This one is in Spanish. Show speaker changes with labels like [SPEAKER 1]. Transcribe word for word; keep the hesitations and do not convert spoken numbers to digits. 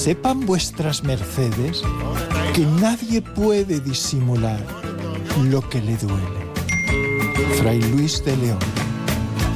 [SPEAKER 1] Sepan vuestras mercedes que nadie puede disimular lo que le duele. Fray Luis de León.